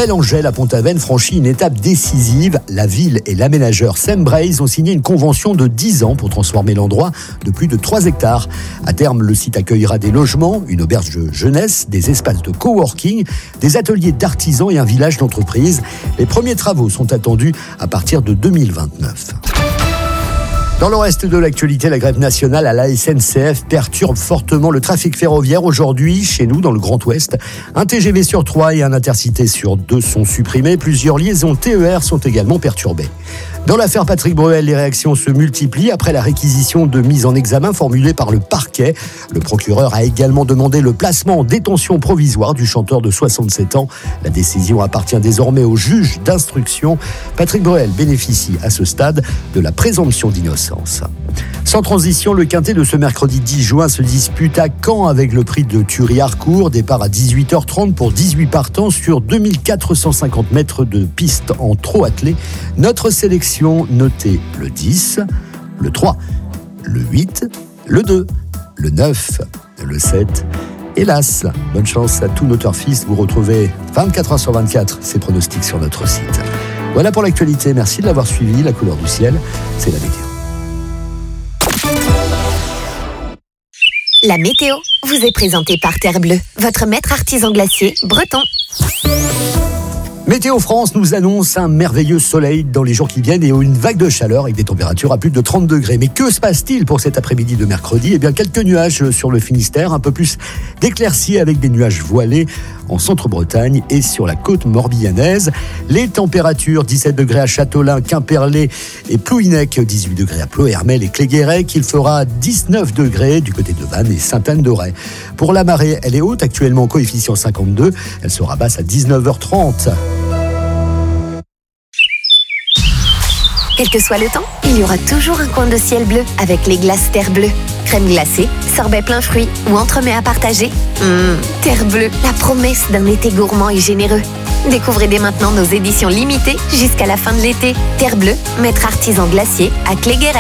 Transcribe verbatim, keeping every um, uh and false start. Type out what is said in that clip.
Bellangel à Pont-Aven franchit une étape décisive. La ville et l'aménageur Sam Braze ont signé une convention de dix ans pour transformer l'endroit de plus de trois hectares. À terme, le site accueillera des logements, une auberge de jeunesse, des espaces de coworking, des ateliers d'artisans et un village d'entreprises. Les premiers travaux sont attendus à partir de deux mille vingt-neuf. Dans le reste de l'actualité, la grève nationale à la S N C F perturbe fortement le trafic ferroviaire. Aujourd'hui, chez nous, dans le Grand Ouest, un T G V sur trois et un Intercité sur deux sont supprimés. Plusieurs liaisons T E R sont également perturbées. Dans l'affaire Patrick Bruel, les réactions se multiplient après la réquisition de mise en examen formulée par le parquet. Le procureur a également demandé le placement en détention provisoire du chanteur de soixante-sept ans. La décision appartient désormais au juge d'instruction. Patrick Bruel bénéficie à ce stade de la présomption d'innocence. Sans transition, le quintet de ce mercredi dix juin se dispute à Caen avec le prix de Thury-Harcourt. Départ à dix-huit heures trente pour dix-huit partants sur deux mille quatre cent cinquante mètres de piste en trot attelé. Notre sélection notée le dix, le trois, le huit, le deux, le neuf, le sept et l'As. Bonne chance à tous nos turfistes. Vous retrouvez vingt-quatre heures sur vingt-quatre ces pronostics sur notre site. Voilà pour l'actualité. Merci de l'avoir suivi. La couleur du ciel, c'est la météo. La météo vous est présentée par Terre Bleue, votre maître artisan glacier breton. Météo France nous annonce un merveilleux soleil dans les jours qui viennent et une vague de chaleur avec des températures à plus de trente degrés. Mais que se passe-t-il pour cet après-midi de mercredi ? Eh bien, quelques nuages sur le Finistère, un peu plus d'éclaircies avec des nuages voilés en Centre-Bretagne et sur la côte morbihannaise. Les températures, dix-sept degrés à Châteaulin, Quimperlé et Plouhinec, dix-huit degrés à Ploërmel et Cléguérec. Il fera dix-neuf degrés du côté de Vannes et Sainte-Anne-d'Auray. Pour la marée, elle est haute, actuellement coefficient cinquante-deux. Elle sera basse à dix-neuf heures trente. Quel que soit le temps, il y aura toujours un coin de ciel bleu avec les glaces Terre Bleue. Crème glacée, sorbet plein fruits ou entremets à partager. Mmh, Terre Bleue, la promesse d'un été gourmand et généreux. Découvrez dès maintenant nos éditions limitées jusqu'à la fin de l'été. Terre Bleue, maître artisan glacier à Cléguérec.